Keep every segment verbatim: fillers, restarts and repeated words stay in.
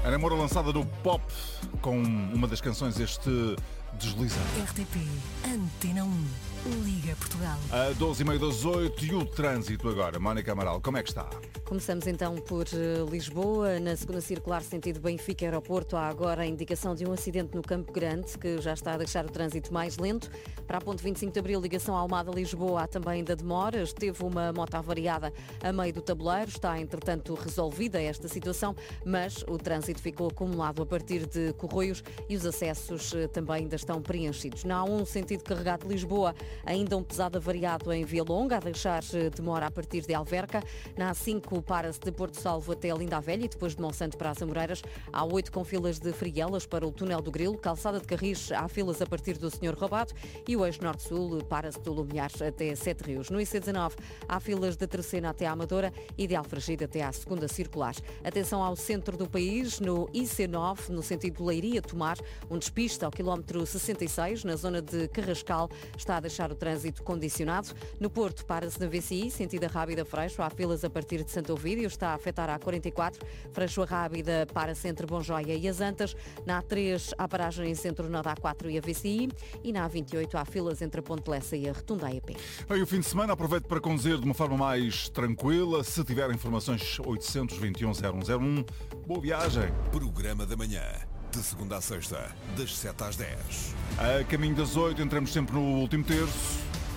Ana Moura lançada no pop com uma das canções este Deslizante. R T P Antena um, Liga Portugal. A doze e meia das oito e o trânsito agora. Mónica Amaral, como é que está? Começamos então por Lisboa. Na segunda circular sentido Benfica Aeroporto há agora a indicação de um acidente no Campo Grande que já está a deixar o trânsito mais lento. Para a ponte vinte e cinco de Abril, ligação Almada-Lisboa, há também ainda demoras. Teve uma moto avariada a meio do tabuleiro. Está entretanto resolvida esta situação, mas o trânsito ficou acumulado a partir de Corroios e os acessos também ainda estão preenchidos. Na A um, sentido carregado de Lisboa, ainda um pesado avariado em Via Longa, a deixar demora a partir de Alverca. Na A cinco, para-se de Porto Salvo até Linda a Velha e depois de Monsanto para as Amoreiras. Há oito com filas de Frielas para o Túnel do Grilo. Calçada de Carris, há filas a partir do Senhor Roubado. E o eixo Norte-Sul para-se do Lumiar até Sete Rios. No I C dezanove, há filas de Terceira até à Amadora e de Alfragide até à segunda circular. Atenção ao centro do país, no I C nove, no sentido de Leiria-Tomar, um despiste ao quilómetro sessenta e seis, na zona de Carrascal, está a deixar o trânsito condicionado. No Porto, para-se na V C I, sentido Rábida Freixo, há filas a partir de Santo Ovídio, está a afetar a quarenta e quatro, Freixo a Rábida para-se entre Bonjoia e as Antas. Na A três, há paragem em centro na A quatro e a V C I, e na A vinte e oito há filas entre a Ponte Lessa e a Rotunda A P. Bem, o fim de semana aproveite para conduzir de uma forma mais tranquila. Se tiver informações, oito dois um, zero um zero um. Boa viagem. Programa da manhã, de segunda a sexta, das sete às dez. A caminho das oito, entramos sempre no último terço.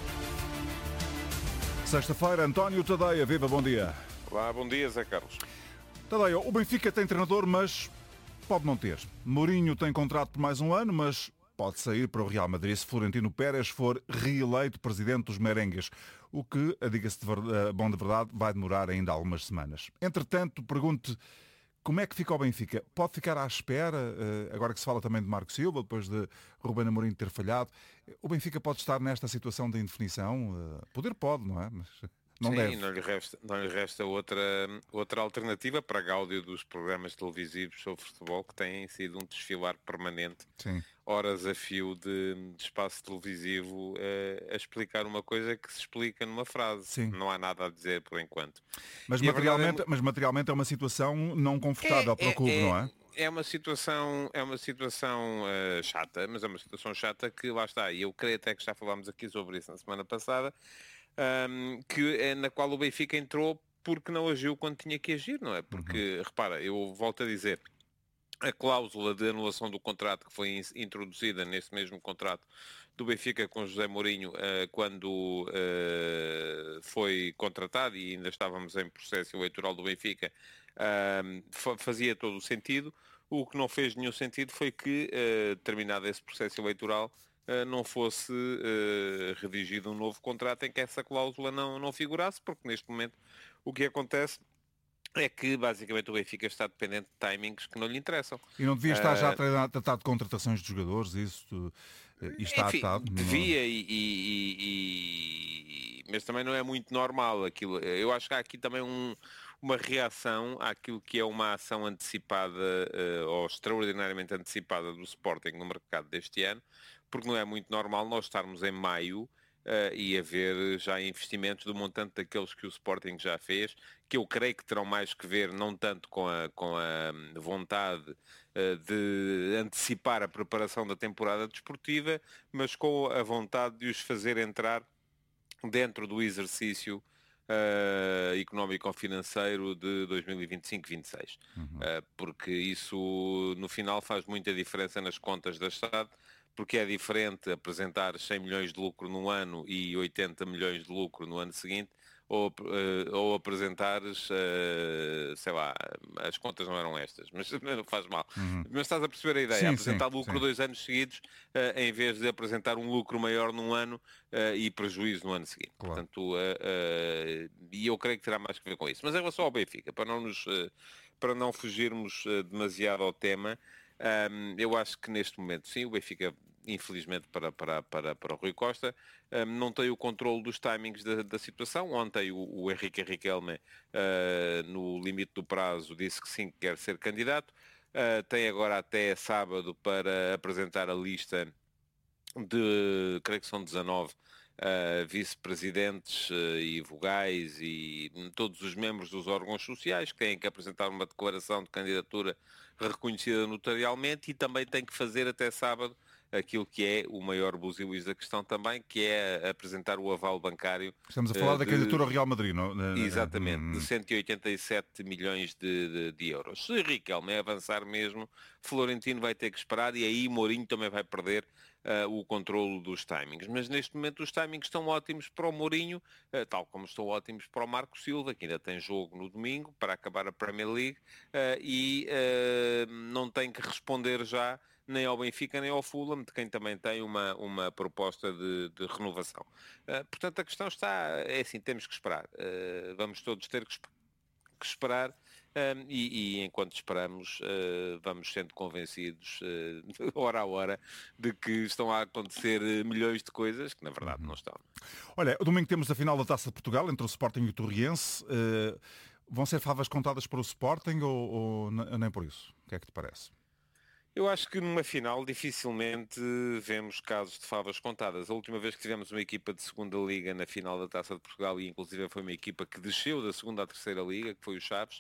Sexta-feira, António Tadeia. Viva, bom dia. Olá, bom dia, Zé Carlos. Tadeia, o Benfica tem treinador, mas pode não ter. Mourinho tem contrato por mais um ano, mas pode sair para o Real Madrid se Florentino Pérez for reeleito presidente dos merengues, o que, a diga-se de verdade, bom de verdade, vai demorar ainda algumas semanas. Entretanto, pergunto, como é que fica o Benfica? Pode ficar à espera, agora que se fala também de Marco Silva, depois de Ruben Amorim ter falhado, o Benfica pode estar nesta situação de indefinição? Poder pode, não é? Mas não Sim, deve. Não lhe resta, não lhe resta outra, outra alternativa para a gáudio dos programas televisivos sobre futebol, que têm sido um desfilar permanente. Sim. Horas a fio de, de espaço televisivo uh, a explicar uma coisa que se explica numa frase. Sim. Não há nada a dizer por enquanto. Mas E a materialmente, verdade é- mas materialmente é uma situação não confortável É- para o é- clube, é- não é? É uma situação, é uma situação uh, chata, mas é uma situação chata que lá está. E eu creio até que já falámos aqui sobre isso na semana passada, um, que é na qual o Benfica entrou porque não agiu quando tinha que agir, não é? Porque, repara, eu volto a dizer, a cláusula de anulação do contrato que foi in- introduzida nesse mesmo contrato do Benfica com José Mourinho uh, quando uh, foi contratado e ainda estávamos em processo eleitoral do Benfica, uh, fa- fazia todo o sentido. O que não fez nenhum sentido foi que, uh, terminado esse processo eleitoral, uh, não fosse uh, redigido um novo contrato em que essa cláusula não, não figurasse, porque neste momento o que acontece é que basicamente o Benfica está dependente de timings que não lhe interessam. E não devia estar já a Uh, tra- tratar de contratações de jogadores, isso eh, e está Enfim, atado? Não- devia e, e- e- e- mas também não é muito normal aquilo. Eu acho que há aqui também um- uma reação àquilo que é uma ação antecipada eh, ou extraordinariamente antecipada do Sporting no mercado deste ano, porque não é muito normal nós estarmos em maio eh, e haver já investimentos do montante daqueles que o Sporting já fez, que eu creio que terão mais que ver não tanto com a, com a vontade eh, de antecipar a preparação da temporada desportiva, mas com a vontade de os fazer entrar dentro do exercício uh, económico ou financeiro de dois mil e vinte e cinco vinte e seis. Uh, porque isso no final faz muita diferença nas contas da Estado, porque é diferente apresentar cem milhões de lucro num ano e oitenta milhões de lucro no ano seguinte, ou, uh, ou apresentares, uh, sei lá, as contas não eram estas, mas não faz mal. Uhum. Mas estás a perceber a ideia, Sim, apresentar sim, lucro sim. dois anos seguidos, uh, em vez de apresentar um lucro maior num ano uh, e prejuízo no ano seguinte. Claro. Portanto, uh, uh, e eu creio que terá mais que ver com isso. Mas em relação ao Benfica, para não, nos, uh, para não fugirmos uh, demasiado ao tema, um, eu acho que neste momento, sim, o Benfica, infelizmente para, para, para, para o Rui Costa, um, não tem o controle dos timings da, da situação. Ontem o, o Henrique Riquelme, uh, no limite do prazo, disse que sim, que quer ser candidato. Uh, tem agora até sábado para apresentar a lista de, creio que são dezanove uh, vice-presidentes uh, e vogais e todos os membros dos órgãos sociais que têm que apresentar uma declaração de candidatura reconhecida notarialmente e também têm que fazer até sábado aquilo que é o maior buzilis da questão também, que é apresentar o aval bancário. Estamos a falar uh, da de... candidatura ao Real Madrid, não? Exatamente, hum. de cento e oitenta e sete milhões de, de, de euros. Se Riquelme é avançar mesmo, Florentino vai ter que esperar e aí Mourinho também vai perder uh, o controlo dos timings. Mas neste momento os timings estão ótimos para o Mourinho, uh, tal como estão ótimos para o Marco Silva, que ainda tem jogo no domingo para acabar a Premier League uh, e uh, não tem que responder já nem ao Benfica nem ao Fulham, de quem também tem uma, uma proposta de, de renovação. Uh, portanto, a questão está, é assim, temos que esperar. Uh, vamos todos ter que, que esperar um, e, e enquanto esperamos uh, vamos sendo convencidos uh, hora a hora de que estão a acontecer milhões de coisas que na verdade não estão. Olha, domingo temos a final da Taça de Portugal entre o Sporting e o Torriense. Uh, vão ser favas contadas para o Sporting ou, ou nem por isso? O que é que te parece? Eu acho que numa final dificilmente vemos casos de favas contadas. A última vez que tivemos uma equipa de segunda liga na final da Taça de Portugal, e inclusive foi uma equipa que desceu da segunda à terceira liga, que foi o Chaves,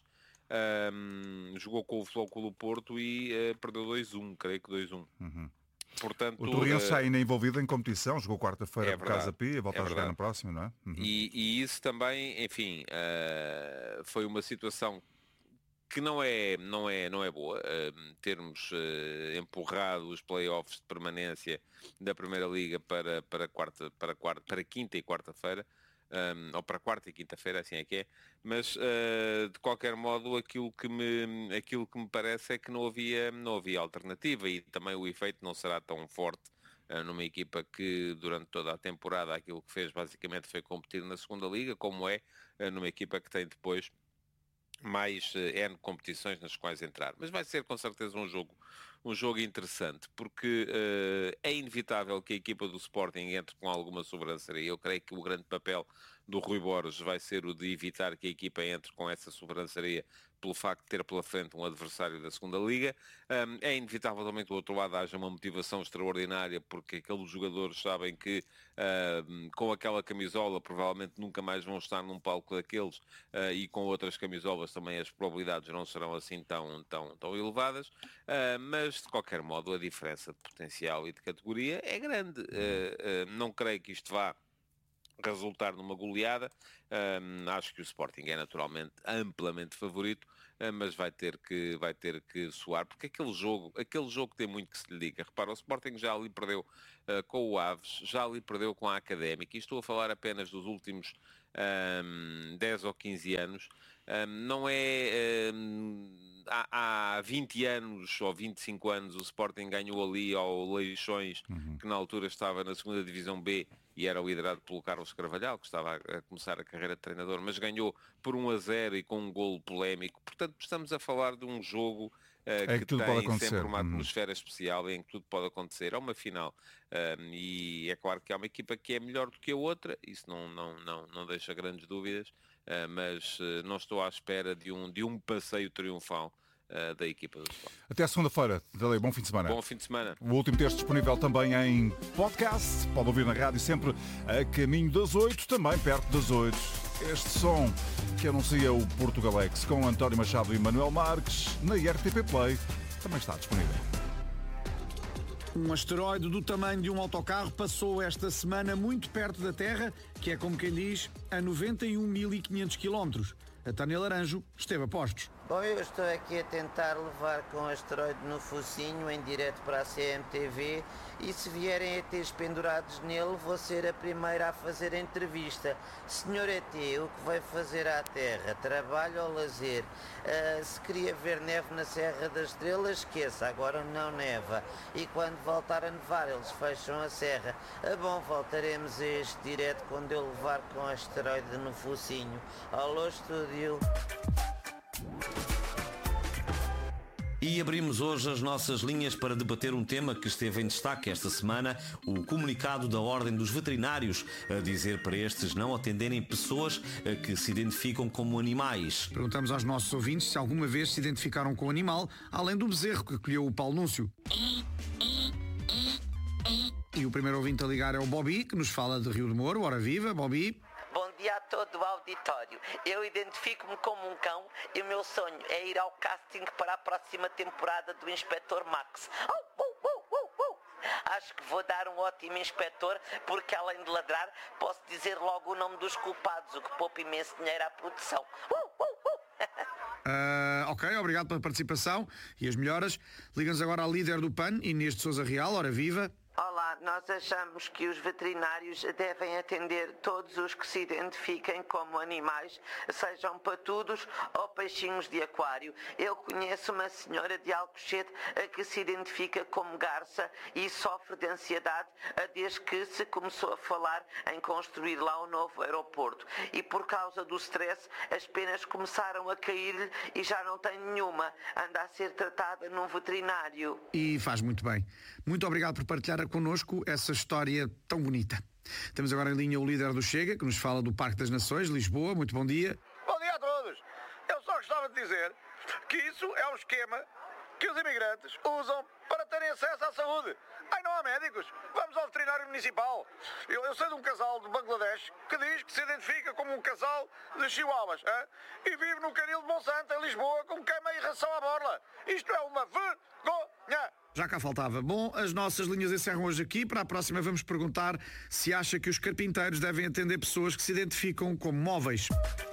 um, jogou com o Futebol Clube do Porto e uh, perdeu dois a um, creio que dois a um. Uhum. Portanto, o Torriense uh, está ainda envolvido em competição, jogou quarta-feira é por Casa Pia, volta é a jogar na próxima, não é? Uhum. E, e isso também, enfim, uh, foi uma situação que não é, não é, não é boa, uh, termos uh, empurrado os play-offs de permanência da Primeira Liga para, para, quarta, para, quarta, para quinta e quarta-feira, um, ou para quarta e quinta-feira, assim é que é, mas uh, de qualquer modo aquilo que, me, aquilo que me parece é que não havia, não havia alternativa e também o efeito não será tão forte uh, numa equipa que durante toda a temporada aquilo que fez basicamente foi competir na Segunda Liga, como é uh, numa equipa que tem depois mais uh, N competições nas quais entrar. Mas vai ser com certeza um jogo, um jogo interessante, porque uh, é inevitável que a equipa do Sporting entre com alguma sobranceria. Eu creio que o grande papel do Rui Borges vai ser o de evitar que a equipa entre com essa sobranceria pelo facto de ter pela frente um adversário da segunda Liga. Um, é inevitável também que do outro lado haja uma motivação extraordinária, porque aqueles jogadores sabem que uh, com aquela camisola provavelmente nunca mais vão estar num palco daqueles uh, e com outras camisolas também as probabilidades não serão assim tão, tão, tão elevadas, uh, mas de qualquer modo a diferença de potencial e de categoria é grande. Uh, uh, não creio que isto vá resultar numa goleada. Um, acho que o Sporting é naturalmente amplamente favorito, um, mas vai ter que vai ter que suar, porque aquele jogo aquele jogo tem muito que se lhe diga. Repara, o Sporting já ali perdeu uh, com o Aves, já ali perdeu com a Académica, e estou a falar apenas dos últimos um, dez ou quinze anos. Um, não é um, há, há vinte anos ou vinte e cinco anos o Sporting ganhou ali ao Leixões, uhum. que na altura estava na segunda Divisão B e era liderado pelo Carlos Carvalhal, que estava a começar a carreira de treinador, mas ganhou por um a zero e com um golo polémico. Portanto, estamos a falar de um jogo uh, é que, que tem sempre uma atmosfera uhum. especial em que tudo pode acontecer. É uma final. Um, e é claro que há uma equipa que é melhor do que a outra, isso não, não, não, não deixa grandes dúvidas, uh, mas uh, não estou à espera de um, de um passeio triunfal Uh, da equipa do Sport. Até segunda-feira. Dali, bom fim de semana. Bom fim de semana. O último texto disponível também em podcast. Pode ouvir na rádio sempre a caminho das oito, também perto das oito. Este som que anuncia o Portugalex com António Machado e Manuel Marques na R T P Play também está disponível. Um asteroide do tamanho de um autocarro passou esta semana muito perto da Terra, que é como quem diz, a noventa e um mil e quinhentos quilómetros. A Tânia Laranjo esteve a postos. Bom, eu estou aqui a tentar levar com o asteroide no focinho em direto para a C M T V e se vierem E Tês pendurados nele vou ser a primeira a fazer a entrevista. Senhor E T, o que vai fazer à Terra? Trabalho ou lazer? Uh, se queria ver neve na Serra das Estrelas, esqueça, agora não neva. E quando voltar a nevar eles fecham a serra. Ah, bom, voltaremos a este direto quando eu levar com o asteroide no focinho. Alô, estúdio. E abrimos hoje as nossas linhas para debater um tema que esteve em destaque esta semana, o comunicado da Ordem dos Veterinários, a dizer para estes não atenderem pessoas que se identificam como animais. Perguntamos aos nossos ouvintes se alguma vez se identificaram com o animal, além do bezerro que colheu o Paulo Núncio. E o primeiro ouvinte a ligar é o Bobby, que nos fala de Rio de Moro. Ora viva, Bobby. Bom dia a todo o auditório. Eu identifico-me como um cão e o meu sonho é ir ao casting para a próxima temporada do Inspetor Max. Oh, oh, oh, oh, oh. Acho que vou dar um ótimo inspetor, porque além de ladrar, posso dizer logo o nome dos culpados, o que poupa imenso dinheiro à produção. Uh, uh, uh. uh, ok, obrigado pela participação e as melhoras. Liga-nos agora à líder do P A N, Inês de Sousa Real. Ora viva. Olá, nós achamos que os veterinários devem atender todos os que se identifiquem como animais, sejam patudos ou peixinhos de aquário. Eu conheço uma senhora de Alcochete que se identifica como garça e sofre de ansiedade desde que se começou a falar em construir lá um novo aeroporto. E por causa do stress, as penas começaram a cair-lhe e já não tem nenhuma. Anda a ser tratada num veterinário. E faz muito bem. Muito obrigado por partilhar connosco essa história tão bonita. Temos agora em linha o líder do Chega, que nos fala do Parque das Nações, Lisboa. Muito bom dia. Bom dia a todos. Eu só gostava de dizer que isso é um esquema que os imigrantes usam para terem acesso à saúde. Ai, não há médicos. Vamos ao veterinário municipal. Eu, eu sei de um casal de Bangladesh que diz que se identifica como um casal de chihuahuas, hein? E vive no Caril de Monsanto, em Lisboa, com queima e ração à borla. Isto é uma vergonha. Já cá faltava. Bom, as nossas linhas encerram hoje aqui. Para a próxima vamos perguntar se acha que os carpinteiros devem atender pessoas que se identificam como móveis.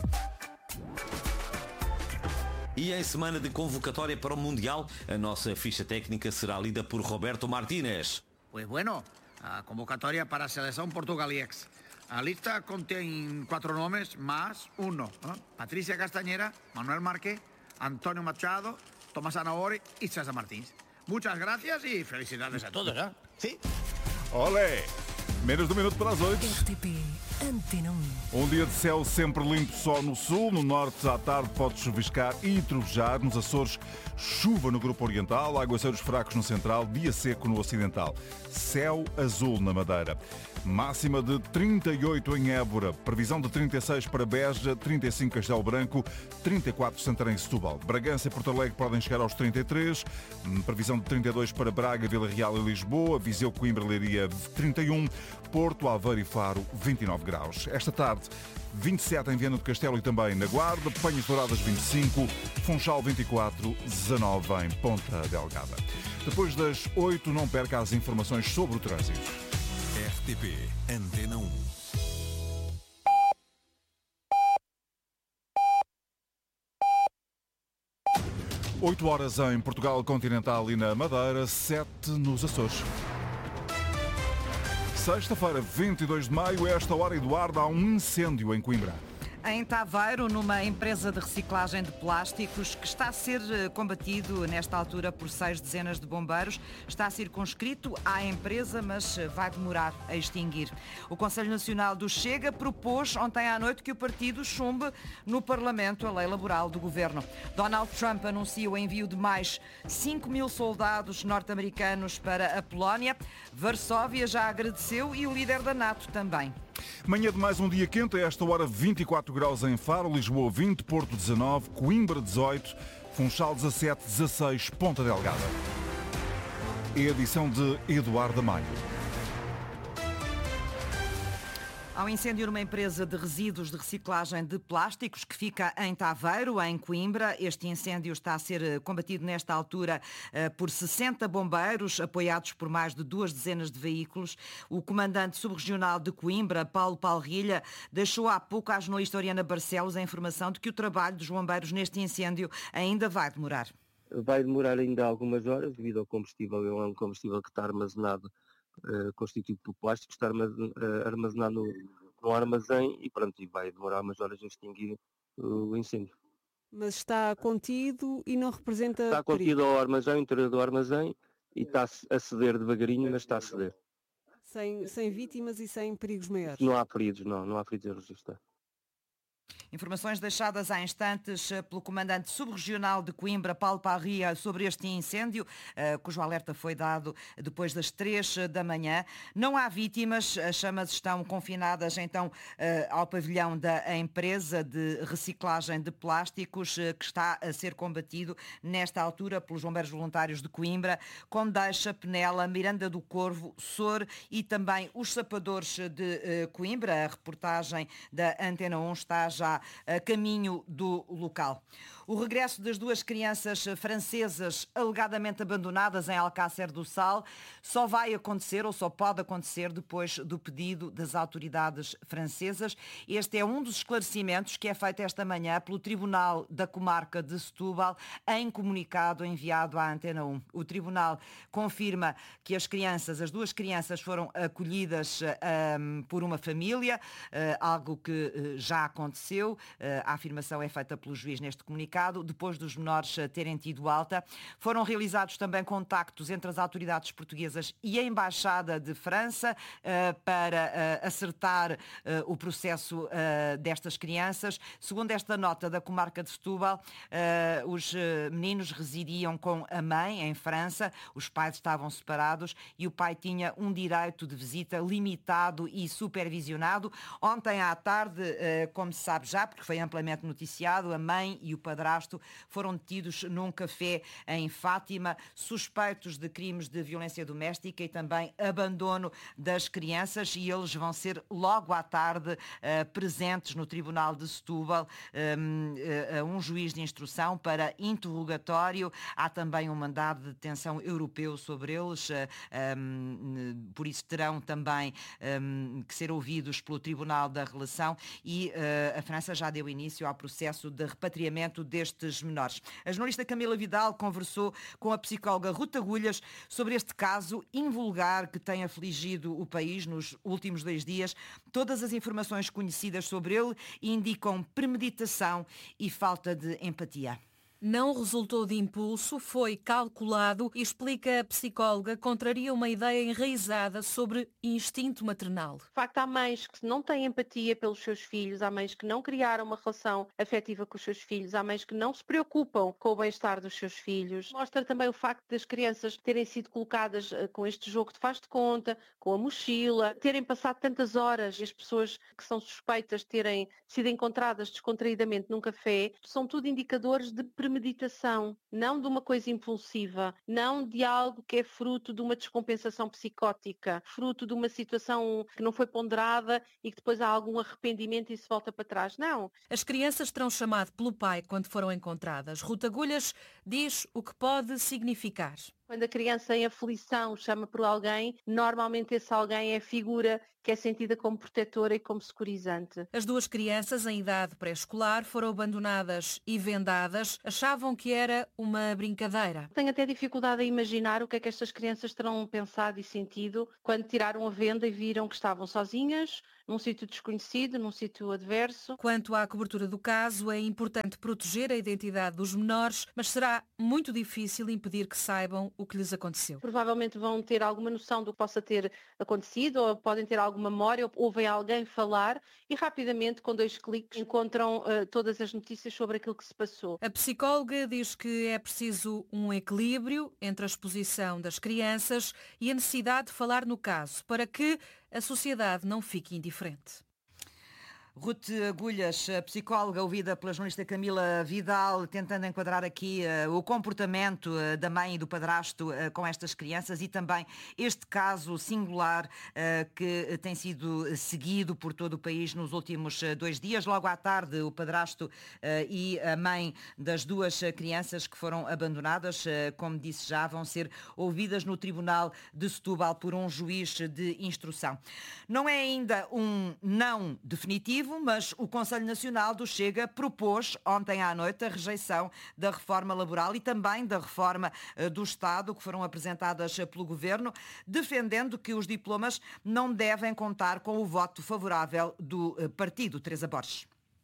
E em semana de convocatória para o Mundial, a nossa ficha técnica será lida por Roberto Martínez. Pues bueno, a convocatoria para a seleção portugaliex. A lista contém quatro nomes, más uno. ¿no? Patricia Castañera, Manuel Marque, Antonio Machado, Tomás Anaori e César Martins. Muchas gracias e felicidades a todos, ¿eh? Sí. Olé! Menos de um minuto para as oito. R T P Antena um. Um dia de céu sempre limpo só no sul. No norte, à tarde, pode chuviscar e trovejar. Nos Açores, chuva no grupo oriental. Aguaceiros fracos no central. Dia seco no ocidental. Céu azul na Madeira. Máxima de trinta e oito em Évora. Previsão de trinta e seis para Beja, trinta e cinco Castelo Branco, trinta e quatro Santarém e Setúbal. Bragança e Porto Alegre podem chegar aos trinta e três. Previsão de trinta e dois para Braga, Vila Real e Lisboa. Viseu, Coimbra, Leiria, trinta e um. Porto, Aveiro e Faro, vinte e nove graus. Esta tarde, vinte e sete em Viana do Castelo e também na Guarda. Penhas Douradas, vinte e cinco. Funchal, vinte e quatro. dezanove em Ponta Delgada. Depois das oito, não perca as informações sobre o trânsito. R T P Antena um. oito horas em Portugal Continental e na Madeira, sete nos Açores. Sexta-feira, vinte e dois de maio, a esta hora, Eduardo, há um incêndio em Coimbra. Em Taveiro, numa empresa de reciclagem de plásticos que está a ser combatido nesta altura por seis dezenas de bombeiros, está circunscrito à empresa, mas vai demorar a extinguir. O Conselho Nacional do Chega propôs ontem à noite que o partido chumbe no Parlamento a lei laboral do governo. Donald Trump anuncia o envio de mais cinco mil soldados norte-americanos para a Polónia. Varsóvia já agradeceu e o líder da NATO também. Manhã de mais um dia quente, a esta hora vinte e quatro graus em Faro, Lisboa vinte, Porto dezanove, Coimbra dezoito, Funchal dezassete, dezasseis, Ponta Delgada. É a edição de Eduardo Amaio. Há um incêndio numa empresa de resíduos de reciclagem de plásticos que fica em Taveiro, em Coimbra. Este incêndio está a ser combatido nesta altura por sessenta bombeiros, apoiados por mais de duas dezenas de veículos. O comandante subregional de Coimbra, Paulo Palrilha, deixou há pouco à jornalista Oriana Barcelos a informação de que o trabalho dos bombeiros neste incêndio ainda vai demorar. Vai demorar ainda algumas horas, devido ao combustível. É um combustível que está armazenado, Uh, constituído por plástico, está armazenado no, no armazém e pronto, e vai demorar umas horas a extinguir o incêndio. Mas está contido e não representa Está contido perigo. Ao armazém, ao interior do armazém, e está a ceder devagarinho, mas está a ceder. Sem, sem vítimas e sem perigos maiores? Não há feridos, não, não há feridos a registrar. Informações deixadas há instantes pelo comandante subregional de Coimbra, Paulo Parria, sobre este incêndio, cujo alerta foi dado depois das três da manhã. Não há vítimas, as chamas estão confinadas então ao pavilhão da empresa de reciclagem de plásticos, que está a ser combatido nesta altura pelos bombeiros voluntários de Coimbra, Condeixa, Penela, Miranda do Corvo, Sor e também os sapadores de Coimbra. A reportagem da Antena um está já a caminho do local. O regresso das duas crianças francesas alegadamente abandonadas em Alcácer do Sal só vai acontecer ou só pode acontecer depois do pedido das autoridades francesas. Este é um dos esclarecimentos que é feito esta manhã pelo Tribunal da Comarca de Setúbal em comunicado enviado à Antena um. O Tribunal confirma que as crianças, as duas crianças foram acolhidas um, por uma família, uh, algo que uh, já aconteceu. Uh, a afirmação é feita pelo juiz neste comunicado. Depois dos menores terem tido alta. Foram realizados também contactos entre as autoridades portuguesas e a Embaixada de França uh, para uh, acertar uh, o processo uh, destas crianças. Segundo esta nota da Comarca de Setúbal, uh, os uh, meninos residiam com a mãe em França, os pais estavam separados e o pai tinha um direito de visita limitado e supervisionado. Ontem à tarde, uh, como se sabe já, porque foi amplamente noticiado, a mãe e o padrasto foram detidos num café em Fátima, suspeitos de crimes de violência doméstica e também abandono das crianças, e eles vão ser logo à tarde uh, presentes no Tribunal de Setúbal, um, uh, um juiz de instrução para interrogatório. Há também um mandado de detenção europeu sobre eles, uh, um, por isso terão também um, que ser ouvidos pelo Tribunal da Relação, e uh, a França já deu início ao processo de repatriamento destes menores. A jornalista Camila Vidal conversou com a psicóloga Ruth Agulhas sobre este caso invulgar que tem afligido o país nos últimos dois dias. Todas as informações conhecidas sobre ele indicam premeditação e falta de empatia. Não resultou de impulso, foi calculado e, explica a psicóloga, contraria uma ideia enraizada sobre instinto maternal. De facto, há mães que não têm empatia pelos seus filhos, há mães que não criaram uma relação afetiva com os seus filhos, há mães que não se preocupam com o bem-estar dos seus filhos. Mostra também o facto das crianças terem sido colocadas com este jogo de faz de conta, com a mochila, terem passado tantas horas e as pessoas que são suspeitas terem sido encontradas descontraídamente num café. São tudo indicadores de meditação, não de uma coisa impulsiva, não de algo que é fruto de uma descompensação psicótica, fruto de uma situação que não foi ponderada e que depois há algum arrependimento e se volta para trás. Não. As crianças terão chamado pelo pai quando foram encontradas. Ruth Agulhas diz o que pode significar. Quando a criança em aflição chama por alguém, normalmente esse alguém é a figura que é sentida como protetora e como securizante. As duas crianças em idade pré-escolar foram abandonadas e vendadas. Achavam que era uma brincadeira. Tenho até dificuldade a imaginar o que é que estas crianças terão pensado e sentido quando tiraram a venda e viram que estavam sozinhas, num sítio desconhecido, num sítio adverso. Quanto à cobertura do caso, é importante proteger a identidade dos menores, mas será muito difícil impedir que saibam o que lhes aconteceu. Provavelmente vão ter alguma noção do que possa ter acontecido, ou podem ter alguma memória, ou ouvem alguém falar e rapidamente, com dois cliques, encontram uh, todas as notícias sobre aquilo que se passou. A psicóloga diz que é preciso um equilíbrio entre a exposição das crianças e a necessidade de falar no caso, para que a sociedade não fique indiferente. Ruth Agulhas, psicóloga, ouvida pela jornalista Camila Vidal, tentando enquadrar aqui uh, o comportamento uh, da mãe e do padrasto uh, com estas crianças e também este caso singular uh, que uh, tem sido seguido por todo o país nos últimos uh, dois dias. Logo à tarde, o padrasto uh, e a mãe das duas uh, crianças que foram abandonadas, uh, como disse já, vão ser ouvidas no Tribunal de Setúbal por um juiz de instrução. Não é ainda um não definitivo, mas o Conselho Nacional do Chega propôs ontem à noite a rejeição da reforma laboral e também da reforma do Estado, que foram apresentadas pelo Governo, defendendo que os diplomas não devem contar com o voto favorável do partido. Teresa Borges.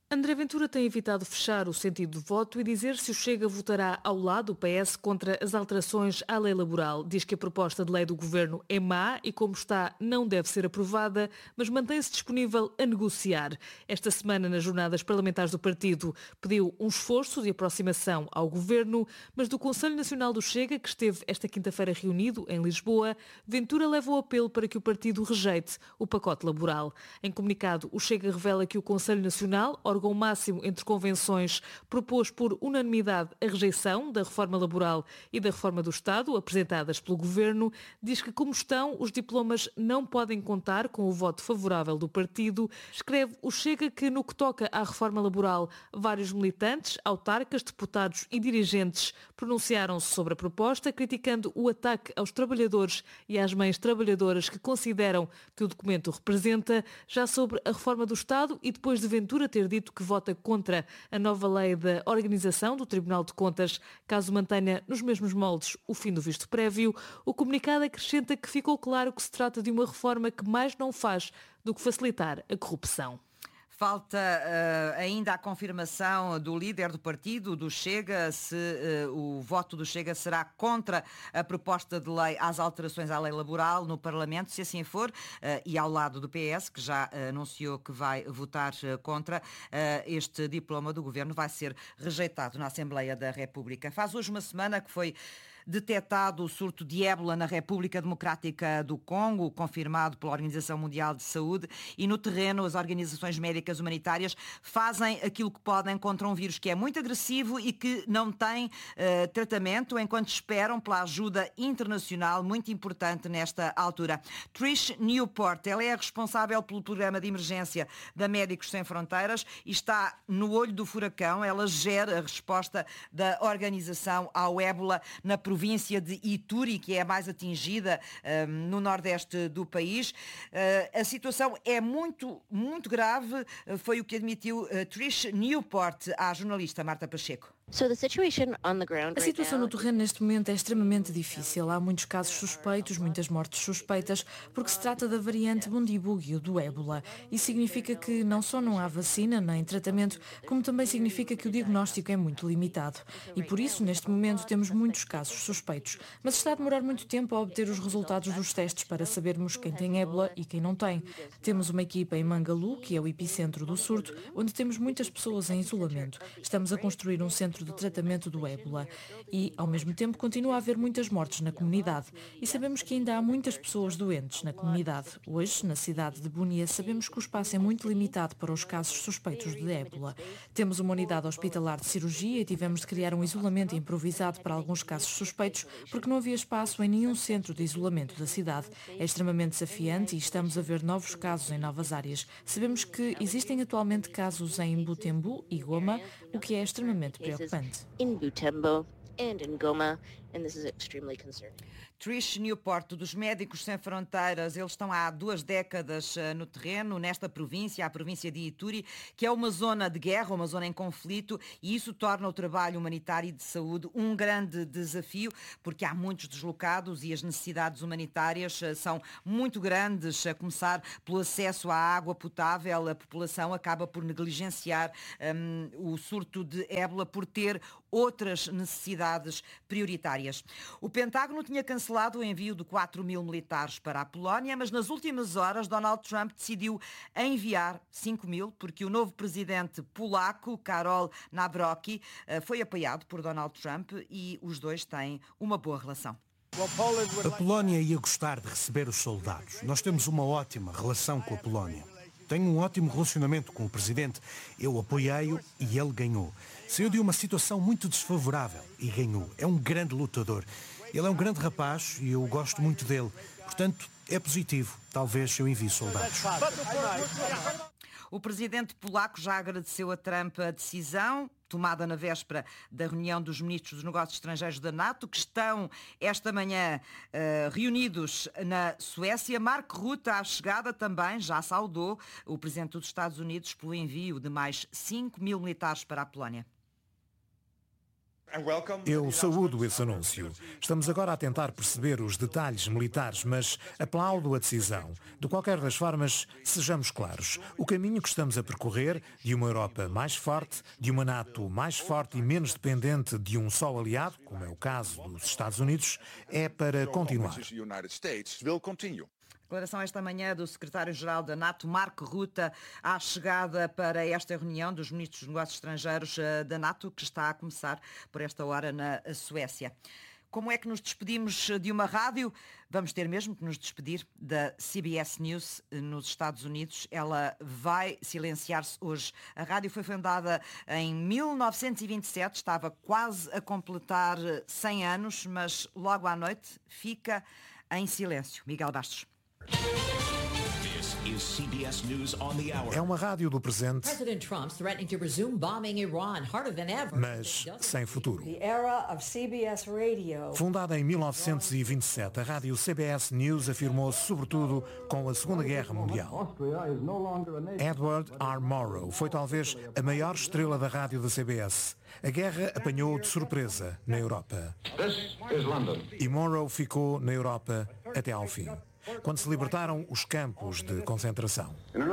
André Ventura tem evitado fechar o sentido do voto e dizer se o Chega votará ao lado do P S contra as alterações à lei laboral. Diz que a proposta de lei do governo é má e, como está, não deve ser aprovada, mas mantém-se disponível a negociar. Esta semana, nas jornadas parlamentares do partido, pediu um esforço de aproximação ao governo, mas do Conselho Nacional do Chega, que esteve esta quinta-feira reunido em Lisboa, Ventura leva o apelo para que o partido rejeite o pacote laboral. Em comunicado, o Chega revela que o Conselho Nacional, órgão máximo entre convenções, propôs por unanimidade a rejeição da reforma laboral e da reforma do Estado, apresentadas pelo Governo. Diz que, como estão, os diplomas não podem contar com o voto favorável do partido. Escreve o Chega que, no que toca à reforma laboral, vários militantes, autarcas, deputados e dirigentes pronunciaram-se sobre a proposta, criticando o ataque aos trabalhadores e às mães trabalhadoras que consideram que o documento representa. Já sobre a reforma do Estado, e depois de Ventura ter dito que vota contra a nova lei da organização do Tribunal de Contas, caso mantenha nos mesmos moldes o fim do visto prévio, o comunicado acrescenta que ficou claro que se trata de uma reforma que mais não faz do que facilitar a corrupção. Falta uh, ainda a confirmação do líder do partido, do Chega, se uh, o voto do Chega será contra a proposta de lei às alterações à lei laboral no Parlamento. Se assim for, uh, e ao lado do P S, que já uh, anunciou que vai votar uh, contra, uh, este diploma do Governo vai ser rejeitado na Assembleia da República. Faz hoje uma semana que foi detectado o surto de ébola na República Democrática do Congo, confirmado pela Organização Mundial de Saúde, e no terreno as organizações médicas humanitárias fazem aquilo que podem contra um vírus que é muito agressivo e que não tem uh, tratamento, enquanto esperam pela ajuda internacional, muito importante nesta altura. Trish Newport, ela é a responsável pelo programa de emergência da Médicos Sem Fronteiras e está no olho do furacão. Ela gera a resposta da organização ao ébola na província província de Ituri, que é a mais atingida um, no nordeste do país. Uh, a situação é muito, muito grave, uh, foi o que admitiu uh, Trish Newport à jornalista Marta Pacheco. A situação no terreno neste momento é extremamente difícil. Há muitos casos suspeitos, muitas mortes suspeitas, porque se trata da variante Bundibugyo do ébola. Isso significa que não só não há vacina nem tratamento, como também significa que o diagnóstico é muito limitado. E por isso, neste momento, temos muitos casos suspeitos. Mas está a demorar muito tempo a obter os resultados dos testes para sabermos quem tem ébola e quem não tem. Temos uma equipa em Mangalu, que é o epicentro do surto, onde temos muitas pessoas em isolamento. Estamos a construir um centro de tratamento do ébola e, ao mesmo tempo, continua a haver muitas mortes na comunidade e sabemos que ainda há muitas pessoas doentes na comunidade. Hoje, na cidade de Bunia, sabemos que o espaço é muito limitado para os casos suspeitos de ébola. Temos uma unidade hospitalar de cirurgia e tivemos de criar um isolamento improvisado para alguns casos suspeitos porque não havia espaço em nenhum centro de isolamento da cidade. É extremamente desafiante e estamos a ver novos casos em novas áreas. Sabemos que existem atualmente casos em Butembo e Goma, o que é extremamente preocupante. In Butembo and in Goma, and this is extremely concerning. Trish Newport, dos Médicos Sem Fronteiras, eles estão há duas décadas uh, no terreno, nesta província, a província de Ituri, que é uma zona de guerra, uma zona em conflito, e isso torna o trabalho humanitário e de saúde um grande desafio, porque há muitos deslocados e as necessidades humanitárias uh, são muito grandes, a começar pelo acesso à água potável. A população acaba por negligenciar um, o surto de ébola por ter outras necessidades prioritárias. O Pentágono tinha cancelado o envio de quatro mil militares para a Polónia, mas nas últimas horas Donald Trump decidiu enviar cinco mil, porque o novo presidente polaco, Karol Nawrocki, foi apoiado por Donald Trump e os dois têm uma boa relação. A Polónia ia gostar de receber os soldados. Nós temos uma ótima relação com a Polónia. Tenho um ótimo relacionamento com o presidente. Eu apoiei-o e ele ganhou. Saiu de uma situação muito desfavorável e ganhou. É um grande lutador. Ele é um grande rapaz e eu gosto muito dele. Portanto, é positivo. Talvez eu envie soldados. O presidente polaco já agradeceu a Trump a decisão tomada na véspera da reunião dos ministros dos negócios estrangeiros da NATO, que estão esta manhã uh, reunidos na Suécia. Mark Rutte, à chegada, também já saudou o presidente dos Estados Unidos pelo envio de mais cinco mil militares para a Polónia. Eu saúdo esse anúncio. Estamos agora a tentar perceber os detalhes militares, mas aplaudo a decisão. De qualquer das formas, sejamos claros. O caminho que estamos a percorrer, de uma Europa mais forte, de uma NATO mais forte e menos dependente de um só aliado, como é o caso dos Estados Unidos, é para continuar. Declaração esta manhã do secretário-geral da NATO, Mark Rutte, à chegada para esta reunião dos ministros dos negócios estrangeiros da NATO, que está a começar por esta hora na Suécia. Como é que nos despedimos de uma rádio? Vamos ter mesmo que nos despedir da C B S News nos Estados Unidos. Ela vai silenciar-se hoje. A rádio foi fundada em mil novecentos e vinte e sete, estava quase a completar cem anos, mas logo à noite fica em silêncio. Miguel Bastos. É uma rádio do presente, mas sem futuro. Fundada em mil novecentos e vinte e sete, a rádio C B S News afirmou-se sobretudo com a Segunda Guerra Mundial. Edward R. Murrow foi talvez a maior estrela da rádio da C B S. A guerra apanhou-o de surpresa na Europa. E Murrow ficou na Europa até ao fim, quando se libertaram os campos de concentração.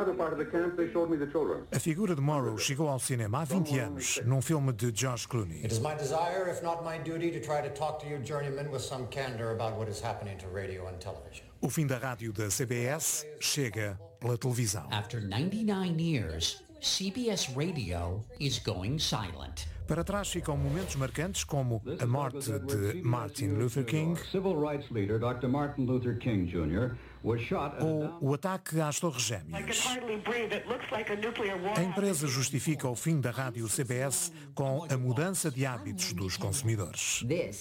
A figura de Murrow chegou ao cinema há vinte anos, num filme de George Clooney. It is my desire, if not my duty, to try to talk to you journeymen with some candor about what is happening to radio and television. O fim da rádio da C B S chega pela televisão. After ninety-nine years, C B S Radio is going silent. Para trás ficam momentos marcantes como a morte de Martin Luther King ou o ataque às Torres Gêmeas. A empresa justifica o fim da rádio C B S com a mudança de hábitos dos consumidores.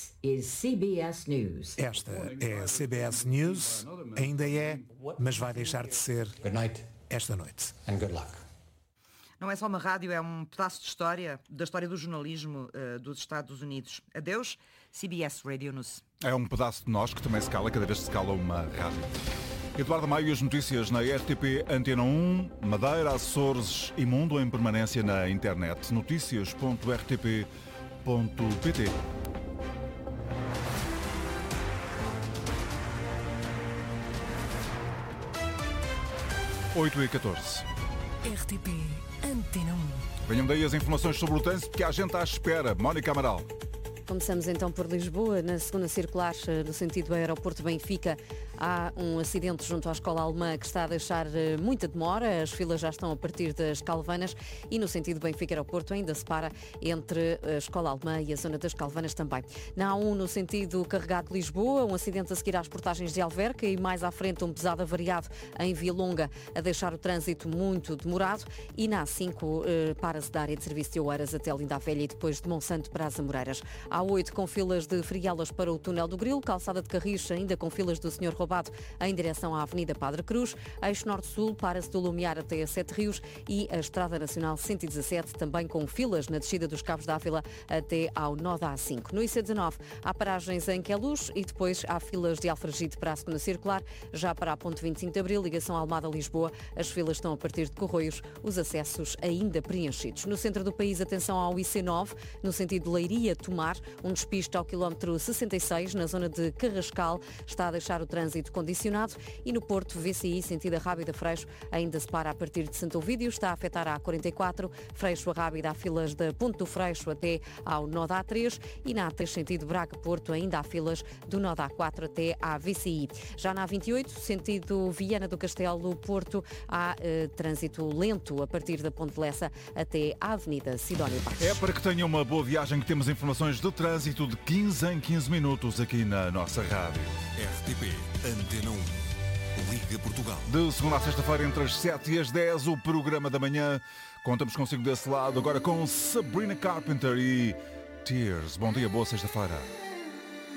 Esta é a C B S News, ainda é, mas vai deixar de ser esta noite. And good luck. Não é só uma rádio, é um pedaço de história, da história do jornalismo uh, dos Estados Unidos. Adeus, C B S Radio News. É um pedaço de nós que também se cala, cada vez se cala uma rádio. Eduardo Maio, as notícias na R T P Antena um, Madeira, Açores e Mundo em permanência na internet. notícias ponto r t p ponto p t. oito e catorze. R T P Antena um. Venham daí as informações sobre o trânsito que há gente à espera. Mónica Amaral. Começamos então por Lisboa, na segunda circular, no sentido do aeroporto Benfica. Há um acidente junto à escola alemã que está a deixar muita demora. As filas já estão a partir das Calvanas e no sentido Benfica-Aeroporto ainda se para entre a escola alemã e a zona das Calvanas também. Na A um, no sentido carregado de Lisboa, um acidente a seguir às portagens de Alverca e mais à frente um pesado avariado em Via Longa a deixar o trânsito muito demorado. E na A cinco para-se da área de serviço de Oeiras até Linda a Velha e depois de Monsanto para as Amoreiras. A oito com filas de Frielas para o túnel do Grilo, calçada de Carris ainda com filas do senhor Roubado em direção à Avenida Padre Cruz, eixo norte-sul para-se do Lumiar até a Sete Rios e a Estrada Nacional cento e dezassete também com filas na descida dos Cabos da Ávila até ao nó da A cinco. No I C dezanove há paragens em Queluz e depois há filas de Alfragide para a segunda circular, já para a ponte vinte e cinco de Abril, ligação Almada-Lisboa, as filas estão a partir de Corroios, os acessos ainda preenchidos. No centro do país, atenção ao I C nove, no sentido de Leiria-Tomar, um despiste ao quilómetro sessenta e seis, na zona de Carrascal, está a deixar o trânsito condicionado e no Porto, V C I, sentido a Rábida-Freixo, ainda se para a partir de Santo Ovídio, está a afetar a A quarenta e quatro, Freixo a Rábida, há filas da Ponte do Freixo até ao nó da A três e na A três, sentido Braga-Porto, ainda há filas do nó da A quatro até à V C I. Já na A vinte e oito, sentido Viana do Castelo, Porto, há eh, trânsito lento a partir da Ponte de Lessa até à Avenida Sidónio Bastos. É para que tenham uma boa viagem que temos informações de trânsito de quinze em quinze minutos aqui na nossa rádio. R T P Antena um. Liga Portugal. De segunda a sexta-feira, entre as sete e as dez, o programa da manhã. Contamos consigo desse lado, agora com Sabrina Carpenter e Tears. Bom dia, boa sexta-feira.